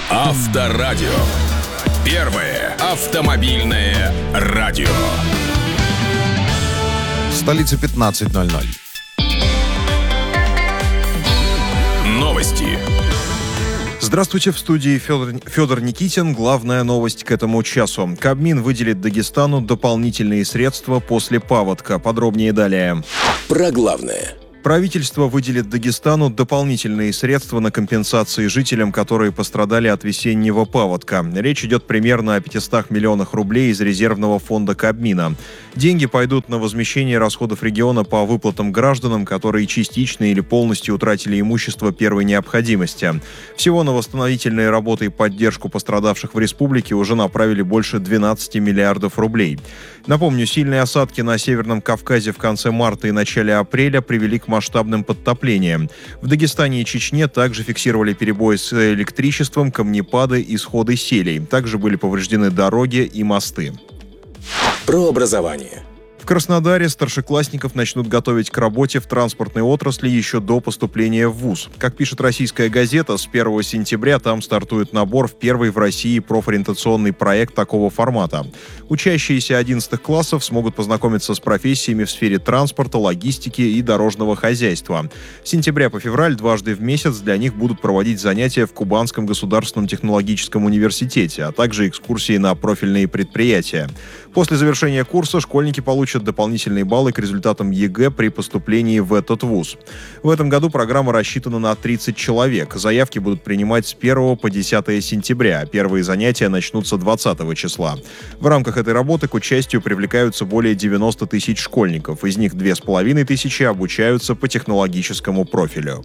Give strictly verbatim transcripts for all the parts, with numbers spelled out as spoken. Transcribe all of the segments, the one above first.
Авторадио. Первое автомобильное радио. Столица пятнадцать ноль ноль. Новости. Здравствуйте, в студии Федор, Федор Никитин. Главная новость к этому часу. Кабмин выделит Дагестану дополнительные средства после паводка. Подробнее далее. Про главное. Правительство выделит Дагестану дополнительные средства на компенсации жителям, которые пострадали от весеннего паводка. Речь идет примерно о пятистах миллионах рублей из резервного фонда Кабмина. Деньги пойдут на возмещение расходов региона по выплатам гражданам, которые частично или полностью утратили имущество первой необходимости. Всего на восстановительные работы и поддержку пострадавших в республике уже направили больше двенадцати миллиардов рублей. Напомню, сильные осадки на Северном Кавказе в конце марта и начале апреля привели к масштабным подтоплениям. В Дагестане и Чечне также фиксировали перебои с электричеством, камнепады и сходы селей. Также были повреждены дороги и мосты. Про образование. В Краснодаре старшеклассников начнут готовить к работе в транспортной отрасли еще до поступления в вуз. Как пишет «Российская газета», с первого сентября там стартует набор в первый в России профориентационный проект такого формата. Учащиеся одиннадцатых классов смогут познакомиться с профессиями в сфере транспорта, логистики и дорожного хозяйства. С сентября по февраль дважды в месяц для них будут проводить занятия в Кубанском государственном технологическом университете, а также экскурсии на профильные предприятия. После завершения курса школьники получат дополнительные баллы к результатам ЕГЭ при поступлении в этот вуз. В этом году программа рассчитана на тридцать человек. Заявки будут принимать с первого по десятое сентября. Первые занятия начнутся двадцатого числа. В рамках этой работы к участию привлекаются более девяноста тысяч школьников. Из них две с половиной тысячи обучаются по технологическому профилю.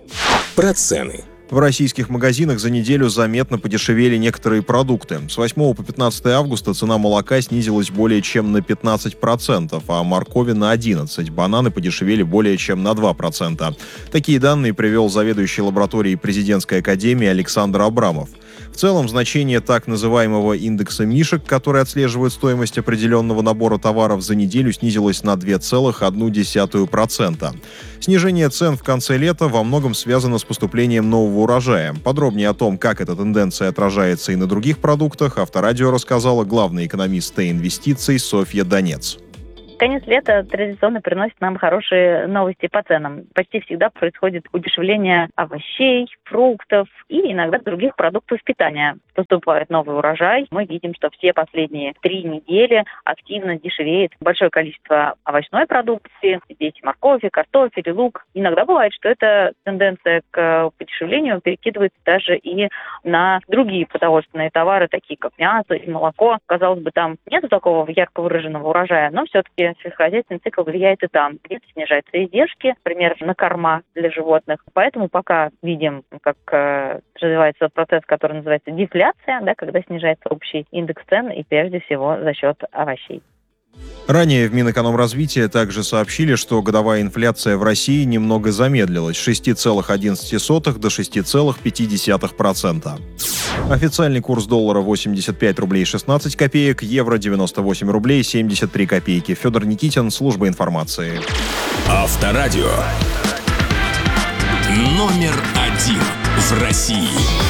Про цены. В российских магазинах за неделю заметно подешевели некоторые продукты. С восьмого по пятнадцатое августа цена молока снизилась более чем на пятнадцать процентов, а моркови на одиннадцать процентов. Бананы подешевели более чем на два процента. Такие данные привел заведующий лабораторией Президентской академии Александр Абрамов. В целом, значение так называемого индекса Мишек, который отслеживает стоимость определенного набора товаров, за неделю снизилось на два целых одна десятая процента. Снижение цен в конце лета во многом связано с поступлением нового урожая. Подробнее о том, как эта тенденция отражается и на других продуктах, Авторадио рассказала главный экономист Т-инвестиций Софья Донец. Конец лета традиционно приносит нам хорошие новости по ценам. Почти всегда происходит удешевление овощей, фруктов и иногда других продуктов питания. Поступает новый урожай. Мы видим, что все последние три недели активно дешевеет большое количество овощной продукции. Здесь моркови, картофель, лук. Иногда бывает, что эта тенденция к подешевлению перекидывается даже и на другие продовольственные товары, такие как мясо и молоко. Казалось бы, там нет такого ярко выраженного урожая, но все-таки сельскохозяйственный цикл влияет и там. Где-то снижаются издержки, например, на корма для животных. Поэтому пока видим, как э, развивается тот процесс, который называется дефляция, да, когда снижается общий индекс цен и прежде всего за счет овощей. Ранее в Минэкономразвития также сообщили, что годовая инфляция в России немного замедлилась с шести целых одиннадцати сотых до шести целых пяти десятых процента. Официальный курс доллара восемьдесят пять рублей шестнадцать копеек, евро девяносто восемь рублей семьдесят три копейки. Федор Никитин, служба информации. Авторадио. Номер один в России.